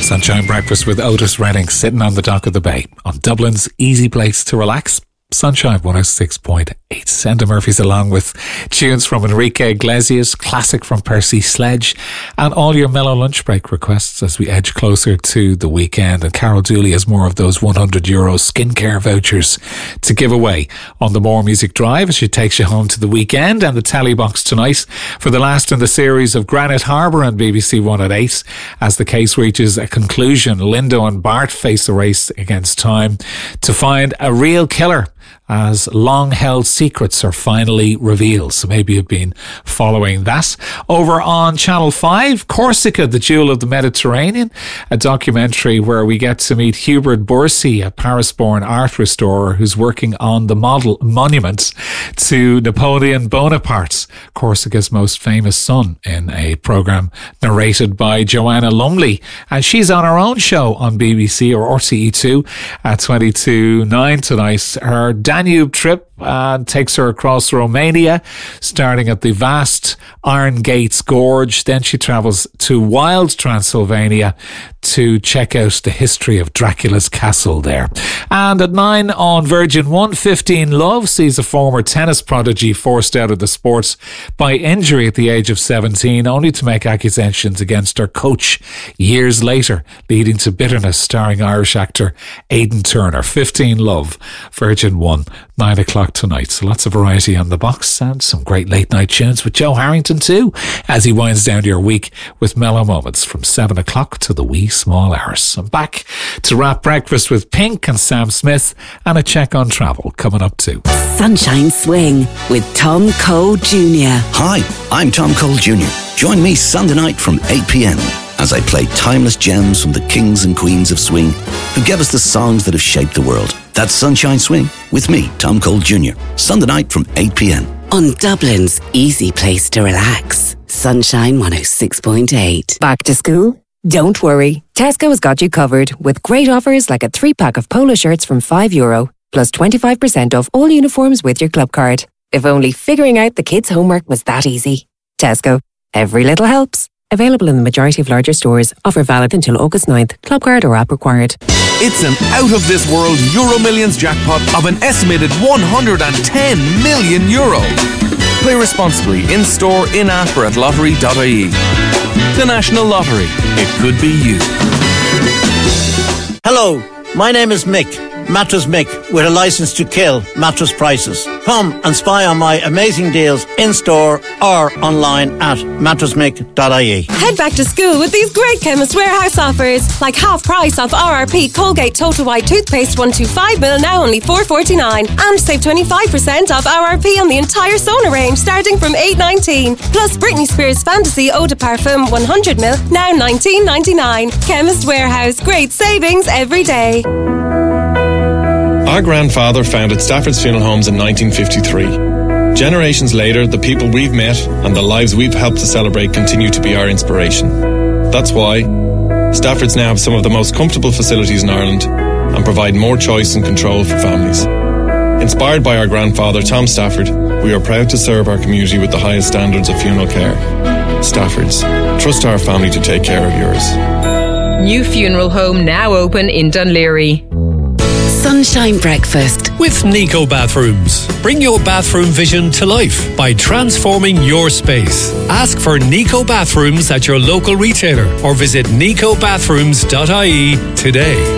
Sunshine Breakfast with Otis Redding, sitting on the dock of the bay on Dublin's easy place to relax. Sunshine 106.8. Senda Murphy's along with tunes from Enrique Iglesias, classic from Percy Sledge, and all your mellow lunch break requests as we edge closer to the weekend. And Carol Dooley has more of those €100 skincare vouchers to give away on the More Music Drive as she takes you home to the weekend. And the tally box tonight for the last in the series of Granite Harbour on BBC One at 8. As the case reaches a conclusion, Lindo and Bart face a race against time to find a real killer as long-held secrets are finally revealed. So maybe you've been following that. Over on Channel 5, Corsica, the Jewel of the Mediterranean, a documentary where we get to meet Hubert Bursi, a Paris-born art restorer who's working on the model monument to Napoleon Bonaparte, Corsica's most famous son, in a programme narrated by Joanna Lumley. And she's on her own show on BBC or RTE2 at 22:09 tonight. Her Danube trip takes her across Romania, starting at the vast Iron Gates Gorge. Then she travels to wild Transylvania to check out the history of Dracula's castle there. And at 9 on Virgin 1, 15 Love sees a former tennis prodigy forced out of the sport by injury at the age of 17, only to make accusations against her coach years later, leading to bitterness, starring Irish actor Aidan Turner. 15 Love, Virgin 1, 9 o'clock tonight. So lots of variety on the box and some great late night tunes with Joe Harrington too, as he winds down your week with mellow moments from 7 o'clock to the wee small hours. I'm back to wrap breakfast with Pink and Sam Smith and a check on travel coming up too. Sunshine Swing with Tom Cole Jr. Hi, I'm Tom Cole Jr. Join me Sunday night from 8 p.m. as I play timeless gems from the kings and queens of swing who gave us the songs that have shaped the world. That's Sunshine Swing with me, Tom Cole Jr. Sunday night from 8 p.m. on Dublin's easy place to relax. Sunshine 106.8. Back to school? Don't worry. Tesco has got you covered with great offers like a 3-pack of polo shirts from €5, plus 25% off all uniforms with your club card. If only figuring out the kids' homework was that easy. Tesco. Every little helps. Available in the majority of larger stores. Offer valid until August 9th. Club card or app required. It's an out-of-this-world Euro Millions jackpot of an estimated €110 million. Play responsibly, in-store, in-app or at lottery.ie. The National Lottery. It could be you. Hello, my name is Mick, Mattress Mick, with a license to kill mattress prices. Come and spy on my amazing deals in-store or online at mattressmick.ie. Head back to school with these great Chemist Warehouse offers, like half price off RRP Colgate Total White Toothpaste 125ml, now only $4.49, and save 25% off RRP on the entire Sona range, starting from $8.19. Plus Britney Spears Fantasy Eau de Parfum 100ml, now $19.99. Chemist Warehouse, great savings every day. Our grandfather founded Stafford's Funeral Homes in 1953. Generations later, the people we've met and the lives we've helped to celebrate continue to be our inspiration. That's why Stafford's now have some of the most comfortable facilities in Ireland and provide more choice and control for families. Inspired by our grandfather, Tom Stafford, we are proud to serve our community with the highest standards of funeral care. Stafford's. Trust our family to take care of yours. New funeral home now open in Dunleary. Sunshine Breakfast with Nico Bathrooms. Bring your bathroom vision to life by transforming your space. Ask for Nico Bathrooms at your local retailer or visit nicobathrooms.ie today.